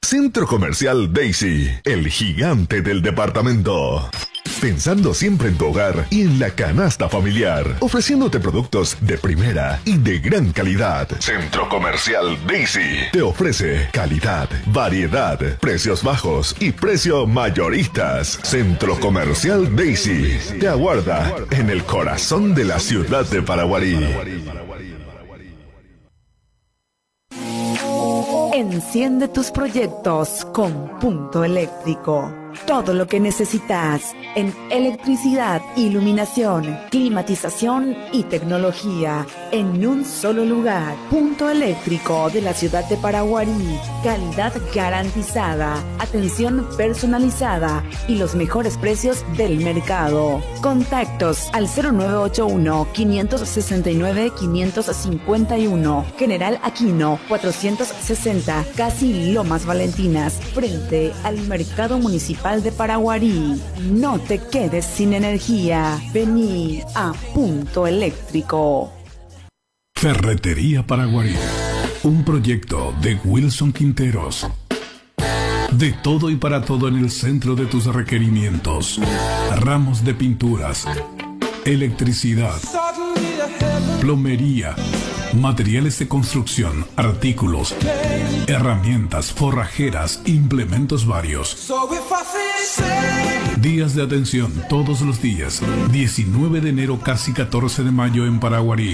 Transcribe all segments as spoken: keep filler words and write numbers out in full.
Centro Comercial Daisy, el gigante del departamento. Pensando siempre en tu hogar y en la canasta familiar, ofreciéndote productos de primera y de gran calidad. Centro Comercial Daisy te ofrece calidad, variedad, precios bajos y precios mayoristas. Centro Comercial Daisy te aguarda en el corazón de la ciudad de Paraguarí. Enciende tus proyectos con Punto Eléctrico. Todo lo que necesitas en electricidad, iluminación, climatización y tecnología en un solo lugar. Punto Eléctrico de la ciudad de Paraguarí. Calidad garantizada, atención personalizada y los mejores precios del mercado. Contactos al cero nueve ocho uno, cinco seis nueve, cinco cinco uno. General Aquino cuatrocientos sesenta, casi Lomas Valentinas, frente al Mercado Municipal de Paraguarí. No te quedes sin energía. Vení a Punto Eléctrico. Ferretería Paraguarí, un proyecto de Wilson Quinteros. De todo y para todo en el centro de tus requerimientos. Ramos de pinturas, electricidad, plomería, materiales de construcción, artículos, herramientas, forrajeras, implementos varios. Días de atención todos los días. diecinueve de enero, casi catorce de mayo en Paraguarí.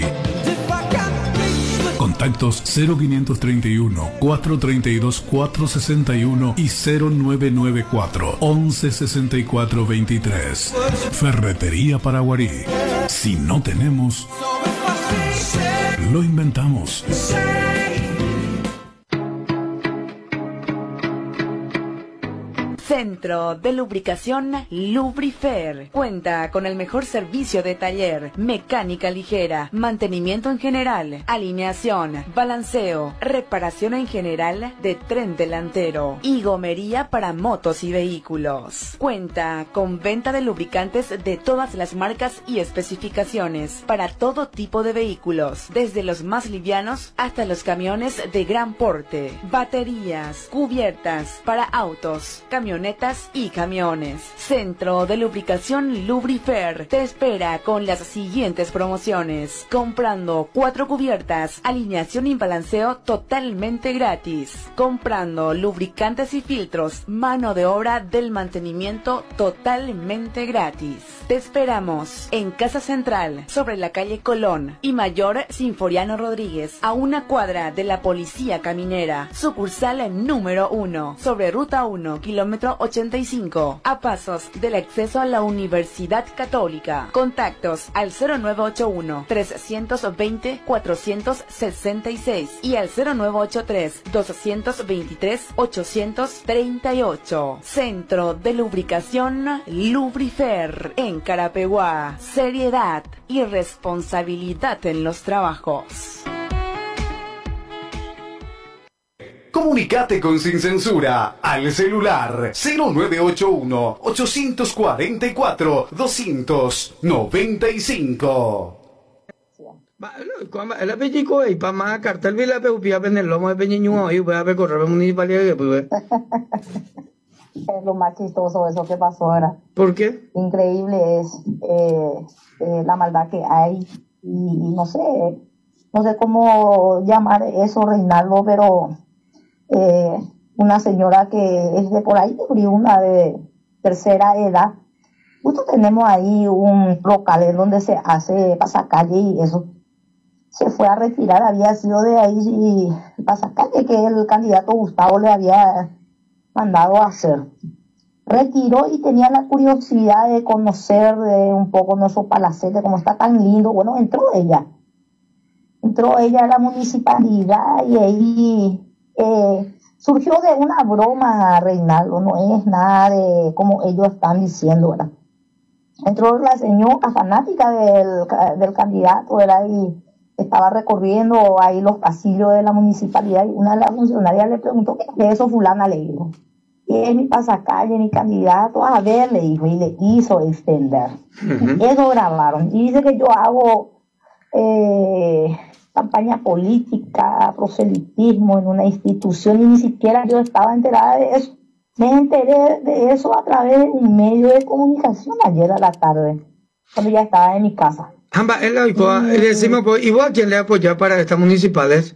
Contactos cero quinientos treinta y uno, cuatrocientos treinta y dos, cuatrocientos sesenta y uno y cero nueve nueve cuatro, once sesenta y cuatro veintitrés. Ferretería Paraguarí. Si no tenemos, lo inventamos. Centro de Lubricación Lubrifer. Cuenta con el mejor servicio de taller, mecánica ligera, mantenimiento en general, alineación, balanceo, reparación en general de tren delantero y gomería para motos y vehículos. Cuenta con venta de lubricantes de todas las marcas y especificaciones para todo tipo de vehículos, desde los más livianos hasta los camiones de gran porte, baterías, cubiertas para autos, camionetas y camiones. Centro de Lubricación Lubrifer te espera con las siguientes promociones. Comprando cuatro cubiertas, alineación y balanceo totalmente gratis. Comprando lubricantes y filtros, mano de obra del mantenimiento totalmente gratis. Te esperamos en Casa Central, sobre la calle Colón y Mayor Sinforiano Rodríguez, a una cuadra de la Policía Caminera. Sucursal número uno, sobre Ruta uno, kilómetro ochenta y cinco, a pasos del acceso a la Universidad Católica. Contactos al cero nueve ocho uno, trescientos veinte, cuatrocientos sesenta y seis y al cero nueve ocho tres, doscientos veintitrés, ochocientos treinta y ocho. Centro de Lubricación Lubrifer en Carapeguá. Seriedad y responsabilidad en los trabajos. Comunicate con Sin Censura al celular cero nueve ocho uno, ocho cuatro cuatro, dos nueve cinco. La pellico y pa más cartel vi la peupía en el lomo de Peñiño y voy a recorrer la municipalidad que pues. Es lo más chistoso eso que pasó ahora. ¿Por qué? Increíble es eh, eh, la maldad que hay y, y no sé, no sé cómo llamar eso, Reinaldo, pero eh, una señora que es de por ahí, de una de tercera edad. Justo tenemos ahí un local en donde se hace pasacalle y eso. Se fue a retirar, había sido de ahí y pasacalle que el candidato Gustavo le había mandado a hacer. Retiró y tenía la curiosidad de conocer de un poco nuestro palacete, como está tan lindo. Bueno, entró ella. Entró ella a la municipalidad y ahí eh, surgió de una broma, Reinaldo, no es nada de como ellos están diciendo, ¿verdad? Entró la señora fanática del, del candidato, ¿verdad? Y estaba recorriendo ahí los pasillos de la municipalidad y una de las funcionarias le preguntó qué es eso, fulana, le dijo. Y es mi pasacalle, mi candidato, a ver, le dijo, y le hizo extender. Uh-huh. Eso grabaron. Y dice que yo hago, eh, campaña política, proselitismo en una institución y ni siquiera yo estaba enterada de eso. Me enteré de eso a través de un medio de comunicación ayer a la tarde, cuando ya estaba en mi casa. Amba, él le decimos, ¿y vos a quién le apoyás para estas municipales?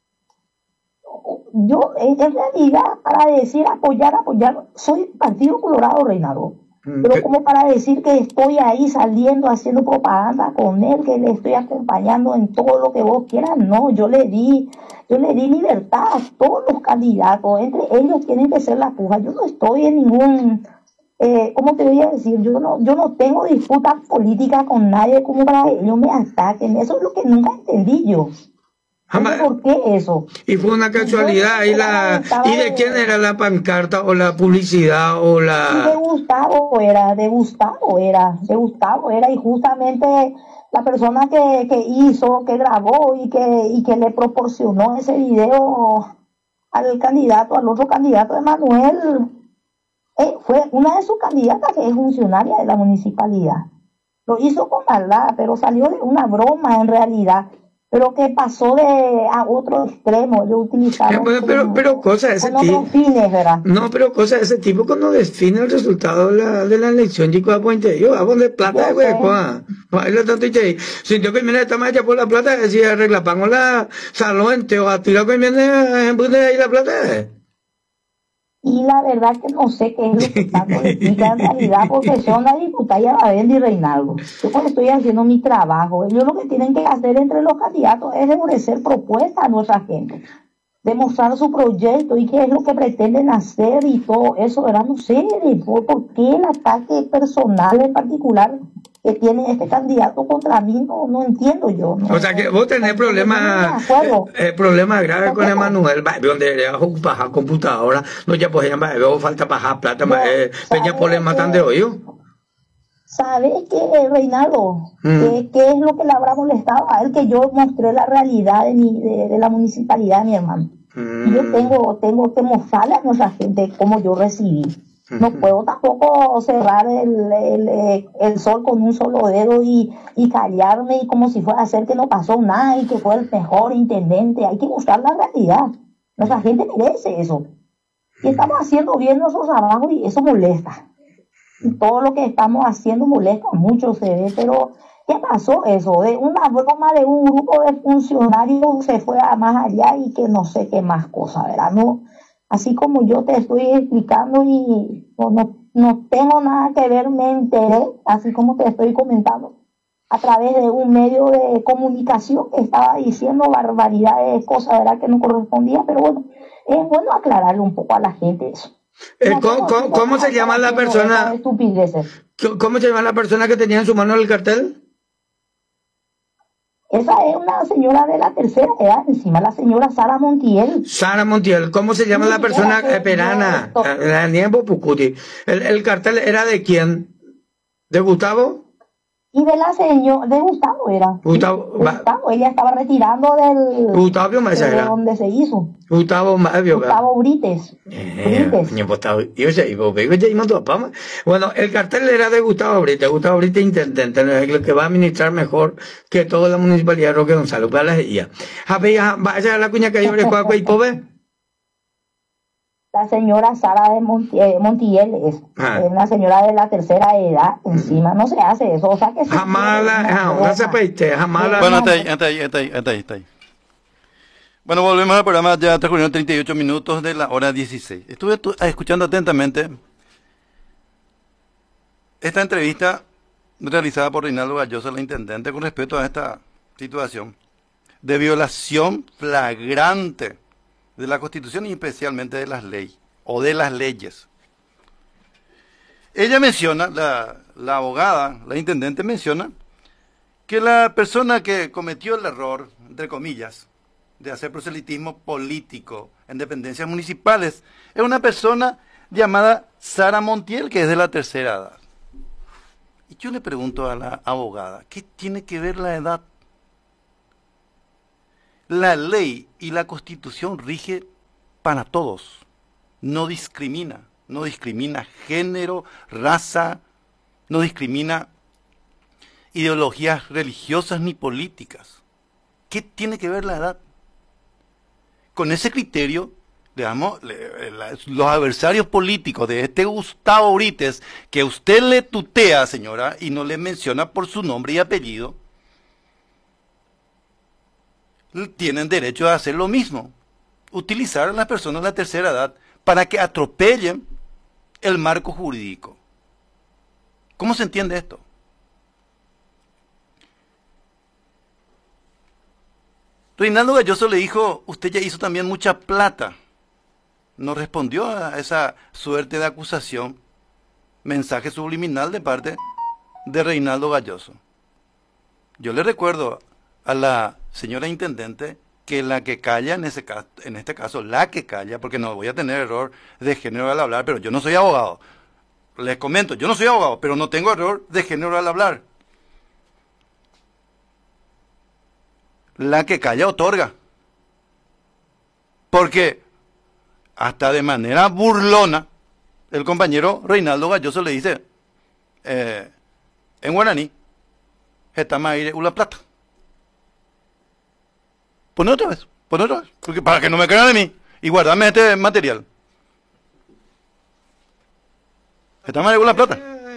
Yo, en realidad, para decir apoyar, apoyar, soy Partido Colorado, Reinaldo. Pero ¿qué? Como para decir que estoy ahí saliendo, haciendo propaganda con él, que le estoy acompañando en todo lo que vos quieras, no, yo le di, yo le di libertad a todos los candidatos, entre ellos tienen que ser la puja. Yo no estoy en ningún, eh, ¿cómo te voy a decir? Yo no, yo no tengo disputa política con nadie como para que ellos me ataquen, eso es lo que nunca entendí yo. ¿Por qué eso? Y fue una casualidad. ¿Y, la, ¿y de quién era la pancarta o la publicidad o la...? De Gustavo era, de Gustavo era, de Gustavo era, y justamente la persona que, que hizo, que grabó y que, y que le proporcionó ese video al candidato, al otro candidato de Manuel, eh, fue una de sus candidatas que es funcionaria de la municipalidad. Lo hizo con maldad, pero salió de una broma en realidad. Pero que pasó de a otro extremo, yo utilizaba eh, pero, pero, pero cosas de ese tipo fines, ¿verdad? No, pero cosas de ese tipo cuando define el resultado de la, de la elección, chico, a puente yo a donde plata, güey, pues, ahí lo tanto y sintió que viene esta marcha por la plata, decía arregla pango la salón entero, a tirar que viene en bunde ahí la plata. Y la verdad que no sé qué es lo que está política en realidad, porque son la diputada Yarabendi y Reinaldo. Yo pues estoy haciendo mi trabajo. Ellos lo que tienen que hacer entre los candidatos es ofrecer propuestas a nuestra gente, demostrar su proyecto y qué es lo que pretenden hacer y todo eso, ¿verdad? No sé, ¿por, por qué el ataque personal en particular que tiene este candidato contra mí? No, no entiendo yo. No, o sea que vos tenés problemas no eh, problemas graves con Emanuel, donde le vas a bajar computadora, no ya pues ya veo falta bajar plata, no, eh, peña problemas tan de hoyo. ¿Sabes qué, Reinaldo? Mm. ¿Qué, ¿Qué es lo que le habrá molestado a él? Que yo mostré la realidad de, mi, de, de la municipalidad de mi hermano. Mm. Y yo tengo, tengo que mostrarle a nuestra gente cómo yo recibí. Mm-hmm. No puedo tampoco cerrar el, el, el sol con un solo dedo y, y callarme y como si fuera a hacer que no pasó nada y que fue el mejor intendente. Hay que mostrar la realidad. Nuestra gente merece eso. Y estamos haciendo bien nuestro trabajo y eso molesta. Y todo lo que estamos haciendo molesta mucho, se ve, pero ¿qué pasó eso? De una broma de un grupo de funcionarios se fue a más allá y que no sé qué más cosa, ¿verdad? No, así como yo te estoy explicando y no, no, no tengo nada que ver, me enteré, así como te estoy comentando, a través de un medio de comunicación que estaba diciendo barbaridades, cosas, ¿verdad? Que no correspondían, pero bueno, es bueno aclararle un poco a la gente eso. Eh, ¿Cómo, cómo, ¿Cómo se llama la persona? ¿Cómo se llama la persona que tenía en su mano el cartel? Esa es una señora de la tercera edad, encima la señora Sara Montiel. Sara Montiel, ¿cómo se llama la persona? Eh, Perana, el, el cartel era de quién? ¿De Gustavo? Y de la señora, de Gustavo era. Gustavo, de Gustavo, ella estaba retirando del... Gustavo de, de donde se hizo. Gustavo Gustavo Brites. Eh, bueno, el cartel era de Gustavo Brites. Gustavo Brites, intendente, el que va a administrar mejor que toda la municipalidad de Roque Gonzalo. Para las guías. Vaya a la cuña que yo le cuaco y pobre. La señora Sara de Montiel, Montiel es ah. una señora de la tercera edad, encima no se hace eso, o sea que... Jamás la... No se peite, jamás la... Bueno, hasta ahí, hasta ahí, hasta ahí, hasta ahí, hasta ahí. Bueno, volvemos al programa, ya transcurrieron treinta y ocho minutos de la hora dieciséis. Estuve escuchando atentamente esta entrevista realizada por Reinaldo Galloso, la intendente, con respecto a esta situación de violación flagrante de la Constitución y especialmente de las leyes, o de las leyes. Ella menciona, la, la abogada, la intendente menciona, que la persona que cometió el error, entre comillas, de hacer proselitismo político en dependencias municipales, es una persona llamada Sara Montiel, que es de la tercera edad. Y yo le pregunto a la abogada, ¿qué tiene que ver la edad? La ley y la Constitución rige para todos, no discrimina, no discrimina género, raza, no discrimina ideologías religiosas ni políticas. ¿Qué tiene que ver la edad? Con ese criterio, digamos, le, la, los adversarios políticos de este Gustavo Brites, que usted le tutea, señora, y no le menciona por su nombre y apellido, tienen derecho a hacer lo mismo. Utilizar a las personas de la tercera edad para que atropellen el marco jurídico. ¿Cómo se entiende esto? Reinaldo Galloso le dijo, usted ya hizo también mucha plata. No respondió a esa suerte de acusación, mensaje subliminal de parte de Reinaldo Galloso. Yo le recuerdo a la señora intendente que la que calla, en, ese caso, en este caso, la que calla, porque no voy a tener error de género al hablar, pero yo no soy abogado. Les comento, yo no soy abogado, pero no tengo error de género al hablar. La que calla otorga. Porque hasta de manera burlona, el compañero Reinaldo Galloso le dice, eh, en guaraní, Jetamaire Ula Plata. Pone otra vez, pone otra vez, porque para que no me crean de mí, y guardame este material. Jetamaire Ula Plata.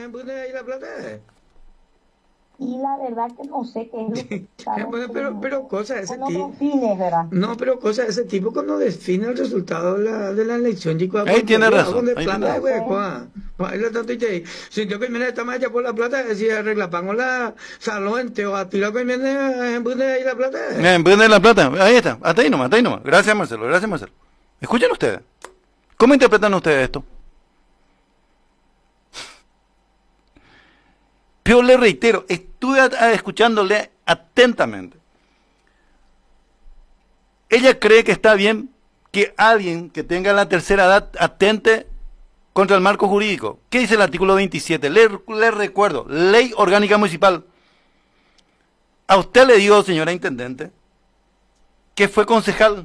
Y la verdad que no sé qué es lo que está bueno, pero, pero cosas de ese con tipo. otros fines, ¿verdad? No, pero cosas de ese tipo cuando define el resultado de la, de la elección. Chico, ahí tiene razón. Ahí plata, güey, sintió que viene esta marcha por la plata, decía, arregla pango la salón, te a tirar que viene en Bunde ahí la plata. En Bunde la plata, ahí está, hasta ahí nomás, hasta ahí nomás. Gracias, Marcelo, gracias, Marcelo. Escuchen ustedes. ¿Cómo interpretan ustedes esto? Pero le reitero, estuve a, a escuchándole atentamente. Ella cree que está bien que alguien que tenga la tercera edad atente contra el marco jurídico. ¿Qué dice el artículo veintisiete? Le, le recuerdo, Ley Orgánica Municipal. A usted le digo, señora intendente, que fue concejal.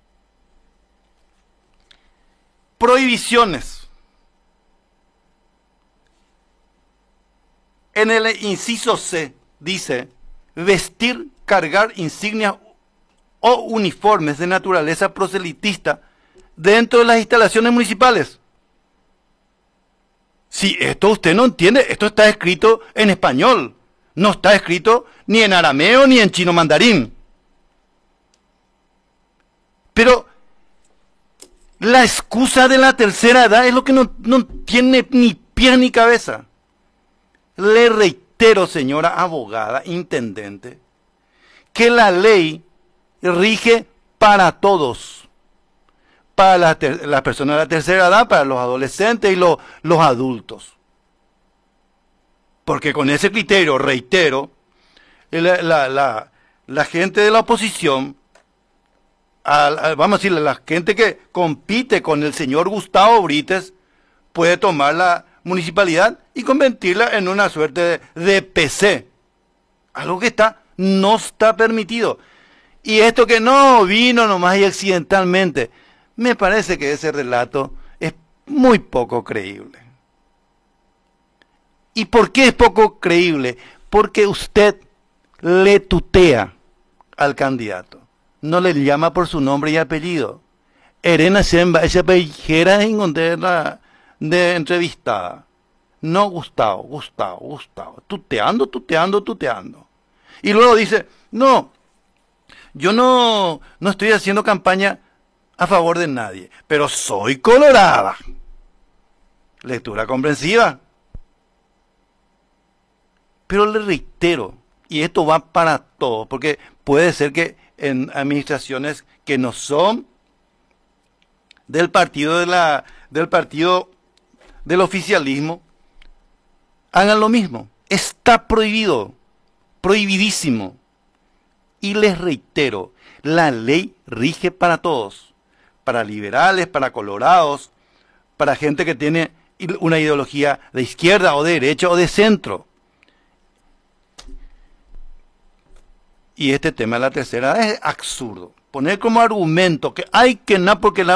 Prohibiciones. En el inciso C dice, vestir, cargar insignias o uniformes de naturaleza proselitista dentro de las instalaciones municipales. Si esto usted no entiende, esto está escrito en español, no está escrito ni en arameo ni en chino mandarín. Pero la excusa de la tercera edad es lo que no, no tiene ni pie ni cabeza. Le reitero, señora abogada, intendente, que la ley rige para todos, para las la personas de la tercera edad, para los adolescentes y lo, los adultos. Porque con ese criterio, reitero, la, la, la, la gente de la oposición, a, a, vamos a decirle, la gente que compite con el señor Gustavo Brites, puede tomar la municipalidad y convertirla en una suerte de, de P C. Algo que está, no está permitido. Y esto que no vino nomás y accidentalmente, me parece que ese relato es muy poco creíble. ¿Y por qué es poco creíble? Porque usted le tutea al candidato. No le llama por su nombre y apellido. Erena Semba, esa pejera encontré la de entrevistada. No, Gustavo, Gustavo, Gustavo. Tuteando, tuteando, tuteando. Y luego dice, no, yo no, no estoy haciendo campaña a favor de nadie, pero soy colorada. Lectura comprensiva. Pero le reitero, y esto va para todos, porque puede ser que en administraciones que no son del partido de la, del partido del oficialismo, hagan lo mismo. Está prohibido, prohibidísimo. Y les reitero, la ley rige para todos, para liberales, para colorados, para gente que tiene una ideología de izquierda o de derecha o de centro. Y este tema de la tercera es absurdo. Poner como argumento que hay que no porque la